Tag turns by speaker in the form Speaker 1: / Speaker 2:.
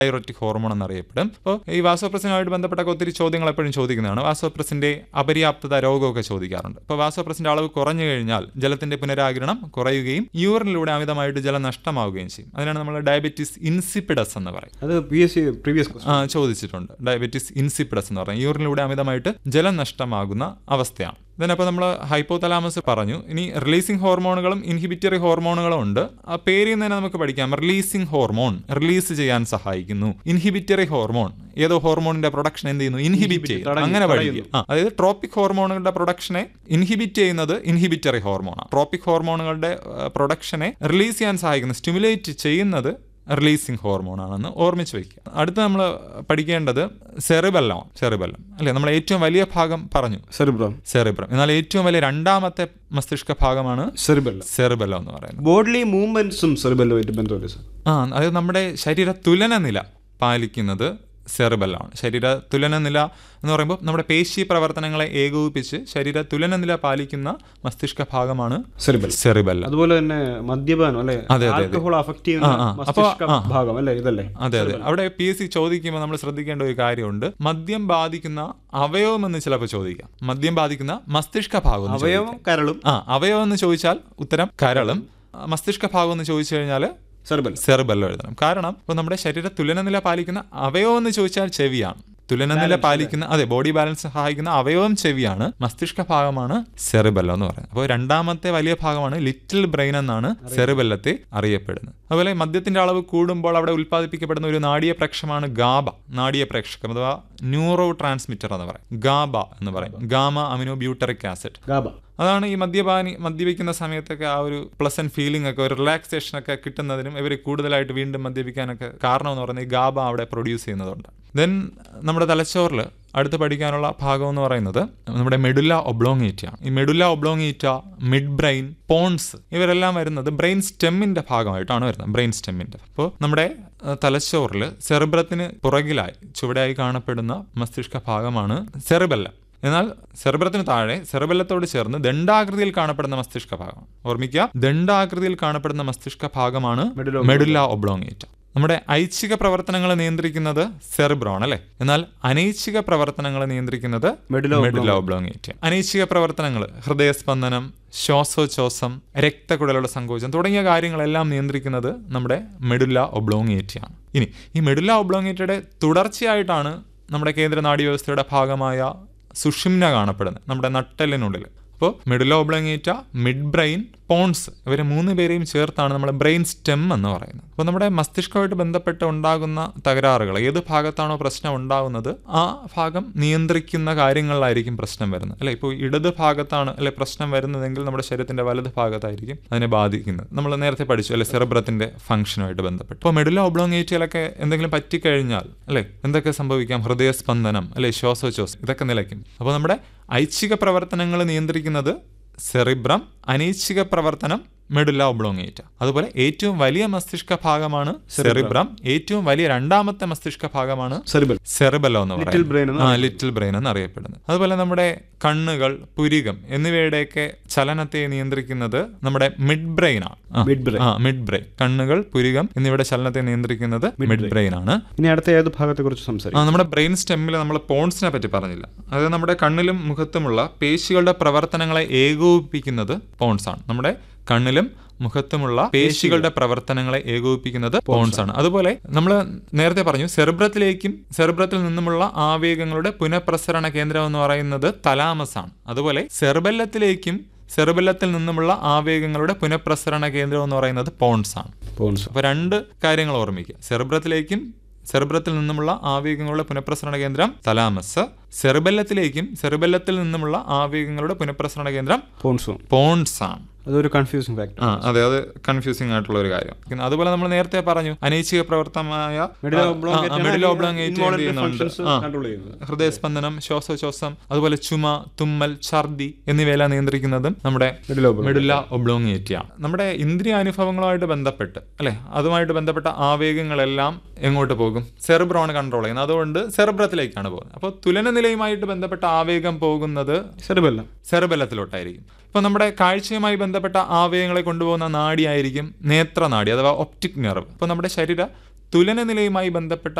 Speaker 1: തൈറോയ്ഡിക് hormone എന്നറിയപ്പെടും. അപ്പോൾ ഈ വാസോപ്രസിനുമായിട്ട് ബന്ധപ്പെട്ട ഒത്തിരി ചോദ്യങ്ങൾ എപ്പോഴും ചോദിക്കുന്നതാണ്. വാസോപ്രസിന്റെ അപര്യാപ്തത രോഗമൊക്കെ ചോദിക്കാറുണ്ട്. ഇപ്പോൾ വാസോപ്രസിന്റെ അളവ് കുറഞ്ഞു കഴിഞ്ഞാൽ ജലത്തിന്റെ പുനരാഗിരണം കുറയുകയും യൂറിനിലൂടെ അമിതമായിട്ട് ജലം നഷ്ടമാവുകയും ചെയ്യും. അതിനാണ് നമ്മൾ ഡയബറ്റിസ് ഇൻസിപ്പിഡസ് എന്ന് പറയും.
Speaker 2: അത് പ്രീവിയസ്
Speaker 1: ചോദിച്ചിട്ടുണ്ട്. ഡയബറ്റിസ് ഇൻസിപ്പിഡസ് എന്ന് പറഞ്ഞാൽ യൂറിനിലൂടെ അമിതമായിട്ട് ജലം നഷ്ടമാകുന്ന അവസ്ഥയാണ്. ഇതിനപ്പോൾ നമ്മൾ ഹൈപ്പോതലാമസ് പറഞ്ഞു. ഇനി റിലീസിംഗ് ഹോർമോണുകളും ഇൻഹിബിറ്ററി ഹോർമോണുകളും ഉണ്ട്. ആ പേരിൽ നിന്ന് തന്നെ നമുക്ക് പഠിക്കാം. റിലീസിംഗ് ഹോർമോൺ റിലീസ് ചെയ്യാൻ സഹായിക്കുന്നു. ഇൻഹിബിറ്ററി ഹോർമോൺ ഏതോ ഹോർമോണിന്റെ പ്രൊഡക്ഷൻ എന്ത് ചെയ്യുന്നു? ഇൻഹിബിറ്റ് ചെയ്യുന്നു. അങ്ങനെ പഠിക്കും. അതായത് ട്രോപ്പിക് ഹോർമോണുകളുടെ പ്രൊഡക്ഷനെ ഇൻഹിബിറ്റ് ചെയ്യുന്നത് ഇൻഹിബിറ്ററി ഹോർമോണാണ്. ട്രോപ്പിക് ഹോർമോണുകളുടെ പ്രൊഡക്ഷനെ റിലീസ് ചെയ്യാൻ സഹായിക്കുന്നത്, സ്റ്റിമുലേറ്റ് ചെയ്യുന്നത് റിലീസിംഗ് ഹോർമോണാണെന്ന് ഓർമ്മിച്ച് വയ്ക്കുക. അടുത്ത് നമ്മൾ പഠിക്കേണ്ടത് സെറിബെല്ലം അല്ലെ. നമ്മൾ ഏറ്റവും വലിയ ഭാഗം പറഞ്ഞു സെറിബ്രം. എന്നാൽ ഏറ്റവും വലിയ രണ്ടാമത്തെ മസ്തിഷ്ക ഭാഗമാണ് സെറിബെല്ലം എന്ന് പറയുന്നത്.
Speaker 2: ബോഡി മൂവ്മെന്റ്സും സെറിബെല്ലവുമായിട്ട് ബന്ധമുണ്ട്.
Speaker 1: അതായത് നമ്മുടെ ശരീര തുലന നില പാലിക്കുന്നത് സെറിബെല്ലമാണ്. ശരീര തുലന നില എന്ന് പറയുമ്പോൾ നമ്മുടെ പേശി പ്രവർത്തനങ്ങളെ ഏകോപിപ്പിച്ച് ശരീര തുലന നില പാലിക്കുന്ന മസ്തിഷ്ക ഭാഗമാണ് സെറിബെല്ലം.
Speaker 2: അതുപോലെ തന്നെ മദ്യപാനം അല്ലേ, ആൽക്കഹോൾ അഫക്ട് ചെയ്യുന്ന മസ്തിഷ്ക ഭാഗം അല്ലേ, ഇതല്ലേ?
Speaker 1: അതെ. അവിടെ PSC ചോദിക്കുമ്പോൾ നമ്മൾ ശ്രദ്ധിക്കേണ്ട ഒരു കാര്യമുണ്ട്. മദ്യം ബാധിക്കുന്ന അവയവം എന്ന് ചിലപ്പോൾ ചോദിക്കാം. മദ്യം ബാധിക്കുന്ന മസ്തിഷ്ക ഭാഗം,
Speaker 2: അവയവം കരളും.
Speaker 1: അവയവം എന്ന് ചോദിച്ചാൽ ഉത്തരം കരളും, മസ്തിഷ്ക ഭാഗം എന്ന് ചോദിച്ചു കഴിഞ്ഞാൽ സെറിബെല്ലം എഴുതണം. കാരണം ഇപ്പോൾ നമ്മുടെ ശരീര തുലനനില പാലിക്കുന്ന അവയവം എന്ന് ചോദിച്ചാൽ ചെവിയാണ്. തുലനനില പാലിക്കുന്ന, അതെ, ബോഡി ബാലൻസ് സഹായിക്കുന്ന അവയവം ചെവിയാണ്. മസ്തിഷ്ക ഭാഗമാണ് സെറിബെല്ലം എന്ന് പറയുന്നത്. അപ്പോൾ രണ്ടാമത്തെ വലിയ ഭാഗമാണ് ലിറ്റിൽ ബ്രെയിൻ എന്നാണ് സെറിബെല്ലത്തെ അറിയപ്പെടുന്നത്. അതുപോലെ മദ്യത്തിന്റെ അളവ് കൂടുമ്പോൾ അവിടെ ഉൽപ്പാദിപ്പിക്കപ്പെടുന്ന ഒരു നാഡീയ പ്രേക്ഷമാണ് ഗാബ. നാഡീയ പ്രേക്ഷകം അഥവാ ന്യൂറോ ട്രാൻസ്മിറ്റർ എന്ന് പറയും. ഗാബ എന്ന് പറയും. Gamma amino butyric acid. അതാണ് ഈ മദ്യപിക്കുന്ന സമയത്തൊക്കെ ആ ഒരു പ്ലസന്റ് ഫീലിംഗ് ഒക്കെ, ഒരു റിലാക്സേഷൻ ഒക്കെ കിട്ടുന്നതിനും ഇവർ കൂടുതലായിട്ട് വീണ്ടും മദ്യപിക്കാനൊക്കെ കാരണം എന്ന് പറയുന്നത് ഈ ഗാബ അവിടെ പ്രൊഡ്യൂസ് ചെയ്യുന്നതുകൊണ്ട്. ദെൻ നമ്മുടെ തലച്ചോറിൽ അടുത്ത് പഠിക്കാനുള്ള ഭാഗം എന്ന് പറയുന്നത് നമ്മുടെ മെഡുല്ല ഒബ്ലോങ്ങേറ്റ ആണ്. ഈ മെഡുല്ല ഒബ്ലോങ്ങേറ്റ, മിഡ് ബ്രെയിൻ, പോൺസ് ഇവരെല്ലാം വരുന്നത് ബ്രെയിൻ സ്റ്റെമ്മിന്റെ ഭാഗമായിട്ടാണ് വരുന്നത്. ബ്രെയിൻ സ്റ്റെമ്മിന്റെ. അപ്പോൾ നമ്മുടെ തലച്ചോറിൽ സെറിബ്രത്തിന് പുറകിലായി ചുവടെയായി കാണപ്പെടുന്ന മസ്തിഷ്ക ഭാഗമാണ് സെറിബെല്ലം. എന്നാൽ സെറിബ്രത്തിന് താഴെ സെറിബെല്ലത്തോട് ചേർന്ന് ദണ്ഡാകൃതിയിൽ കാണപ്പെടുന്ന മസ്തിഷ്ക ഭാഗമാണ്. ഓർമ്മിക്കുക, ദണ്ഡാകൃതിയിൽ കാണപ്പെടുന്ന മസ്തിഷ്ക ഭാഗമാണ് മെഡുല്ല ഒബ്ലോങ്ങേറ്റ. നമ്മുടെ ഐച്ഛിക പ്രവർത്തനങ്ങളെ നിയന്ത്രിക്കുന്നത് സെറിബ്രം അല്ലേ. എന്നാൽ അനൈച്ഛിക പ്രവർത്തനങ്ങളെ നിയന്ത്രിക്കുന്നത് മെഡുല്ല ഒബ്ലോങ്ങേറ്റ. അനൈച്ഛിക പ്രവർത്തനങ്ങൾ ഹൃദയസ്പന്ദനം, ശ്വാസോച്ഛ്വാസം, രക്തക്കുഴലുകളുടെ സങ്കോചം തുടങ്ങിയ കാര്യങ്ങളെല്ലാം നിയന്ത്രിക്കുന്നത് നമ്മുടെ മെഡുല്ല ഒബ്ലോങ്ങേറ്റയാണ്. ഇനി ഈ മെഡുല്ല ഒബ്ലോങ്ങേറ്റയുടെ തുടർച്ചയായിട്ടാണ് നമ്മുടെ കേന്ദ്ര നാഡീവ്യവസ്ഥയുടെ ഭാഗമായ സുഷിമ്ന കാണപ്പെടുന്നത്, നമ്മുടെ നട്ടെല്ലിനുള്ളിൽ. അപ്പോൾ മെഡുല്ല ഒബ്ലോങ്ങേറ്റ, മിഡ് ബ്രെയിൻ, പോൺസ് ഇവരെ മൂന്ന് പേരെയും ചേർത്താണ് നമ്മുടെ ബ്രെയിൻ സ്റ്റെം എന്ന് പറയുന്നത്. അപ്പോൾ നമ്മുടെ മസ്തിഷ്കമായിട്ട് ബന്ധപ്പെട്ട് ഉണ്ടാകുന്ന തകരാറുകൾ, ഏത് ഭാഗത്താണോ പ്രശ്നം ഉണ്ടാകുന്നത് ആ ഭാഗം നിയന്ത്രിക്കുന്ന കാര്യങ്ങളിലായിരിക്കും പ്രശ്നം വരുന്നത് അല്ലെ. ഇപ്പോൾ ഇടത് ഭാഗത്താണ് അല്ലെ പ്രശ്നം വരുന്നതെങ്കിൽ നമ്മുടെ ശരീരത്തിന്റെ വലത് ഭാഗത്തായിരിക്കും അതിനെ ബാധിക്കുന്നത്. നമ്മൾ നേരത്തെ പഠിച്ചു അല്ലെ, സെറിബ്രത്തിന്റെ ഫംഗ്ഷനുമായിട്ട് ബന്ധപ്പെട്ട്. ഇപ്പോൾ മെഡുല്ല ഒബ്ലോങ്ങേറ്റയിലൊക്കെ എന്തെങ്കിലും പറ്റിക്കഴിഞ്ഞാൽ അല്ലെ എന്തൊക്കെ സംഭവിക്കാം? ഹൃദയസ്പന്ദനം അല്ലെ, ശ്വാസോച്ഛ്വാസം ഇതൊക്കെ നിലയ്ക്കും. അപ്പോൾ നമ്മുടെ ഐച്ഛിക പ്രവർത്തനങ്ങൾ നിയന്ത്രിക്കുന്നത് സെറിബ്രം, അനൈച്ഛിക പ്രവർത്തനം മെഡുല്ല ഒബ്ലോങ്ങേറ്റ. അതുപോലെ ഏറ്റവും വലിയ മസ്തിഷ്ക ഭാഗമാണ് സെറിബ്രം, ഏറ്റവും വലിയ രണ്ടാമത്തെ മസ്തിഷ്ക ഭാഗമാണ് സെറിബെല്ലം എന്ന് പറയുന്നത്, ലിറ്റിൽ ബ്രെയിൻ എന്ന് അറിയപ്പെടുന്നത്. അതുപോലെ നമ്മുടെ കണ്ണുകൾ, പുരികം എന്നിവയുടെയൊക്കെ ചലനത്തെ നിയന്ത്രിക്കുന്നത് നമ്മുടെ മിഡ് ബ്രെയിൻ ആണ്. മിഡ് ബ്രെയിൻ, കണ്ണുകൾ, പുരികം എന്നിവയുടെ ചലനത്തെ നിയന്ത്രിക്കുന്നത് മിഡ് ബ്രെയിൻ ആണ്.
Speaker 2: ഇനി അടുത്ത ഏത് ഭാഗത്തെ കുറിച്ച് സംസാരിക്കും?
Speaker 1: നമ്മുടെ ബ്രെയിൻ സ്റ്റെമ്മിൽ നമ്മൾ പോൺസിനെ പറ്റി പറഞ്ഞില്ല. അതായത് നമ്മുടെ കണ്ണിലും മുഖത്തുമുള്ള പേശികളുടെ പ്രവർത്തനങ്ങളെ ഏകോപിപ്പിക്കുന്നത് പോൺസ് ആണ്. നമ്മുടെ കണ്ണിലും മുഖത്തുമുള്ള പേശികളുടെ പ്രവർത്തനങ്ങളെ ഏകോപിപ്പിക്കുന്നത് പോൺസ് ആണ്. അതുപോലെ നമ്മൾ നേരത്തെ പറഞ്ഞു സെറിബ്രത്തിൽ നിന്നുമുള്ള ആവേഗങ്ങളുടെ പുനഃപ്രസരണ കേന്ദ്രം എന്ന് പറയുന്നത് തലാമസ് ആണ്. അതുപോലെ സെറിബെല്ലത്തിൽ നിന്നുമുള്ള ആവേഗങ്ങളുടെ പുനഃപ്രസരണ കേന്ദ്രം എന്ന് പറയുന്നത് പോൺസ് ആണ്. അപ്പൊ രണ്ട് കാര്യങ്ങൾ ഓർമ്മിക്കുക. സെറിബ്രത്തിൽ നിന്നുമുള്ള ആവേഗങ്ങളുടെ പുനഃപ്രസരണ കേന്ദ്രം തലാമസ്, സെറിബെല്ലത്തിൽ നിന്നുമുള്ള ആവേഗങ്ങളുടെ പുനഃപ്രസരണ കേന്ദ്രം പോൺസ് ആണ്.
Speaker 2: അതൊരു കൺഫ്യൂസിംഗ് ഫാക്ടർ.
Speaker 1: അതെ, അത് കൺഫ്യൂസിംഗ് ആയിട്ടുള്ള ഒരു കാര്യം. അതുപോലെ നമ്മൾ നേരത്തെ പറഞ്ഞു അനൈച്ഛിക പ്രവർത്തനമായ മെഡുല്ല ഒബ്ലോങ്ങേറ്റ ഹൃദയസ്പന്ദനം, ശ്വാസോച്ഛ്വാസം, അതുപോലെ ചുമ, തുമ്മൽ, ഛർദി എന്നിവയെല്ലാം നിയന്ത്രിക്കുന്നതും നമ്മുടെ മെഡുല്ല ഒബ്ലോങ്ങേറ്റയാണ്. നമ്മുടെ ഇന്ദ്രിയാനുഭവങ്ങളുമായിട്ട് ബന്ധപ്പെട്ട് അല്ലെ, അതുമായിട്ട് ബന്ധപ്പെട്ട ആവേഗങ്ങളെല്ലാം എങ്ങോട്ട് പോകും? സെറിബ്രമാണ് കൺട്രോൾ ചെയ്യുന്നത്. അതുകൊണ്ട് സെറിബ്രത്തിലേക്കാണ് പോകുന്നത്. അപ്പോൾ തുലനനിലയുമായിട്ട് ബന്ധപ്പെട്ട ആവേഗം പോകുന്നത് സെറിബെല്ലത്തിലോട്ടായിരിക്കും. ഇപ്പൊ നമ്മുടെ കാഴ്ചയുമായി ബന്ധപ്പെട്ട ആവേഗങ്ങളെ കൊണ്ടുപോകുന്ന നാഡിയായിരിക്കും നേത്രനാഡി അഥവാ ഒപ്റ്റിക് നെർവ്. ഇപ്പൊ നമ്മുടെ ശരീര തുലനനിലയുമായി ബന്ധപ്പെട്ട